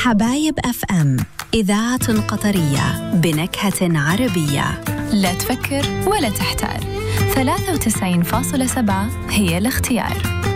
حبايب اف ام، إذاعة قطرية بنكهة عربية. لا تفكر ولا تحتار، 93.7 هي الاختيار.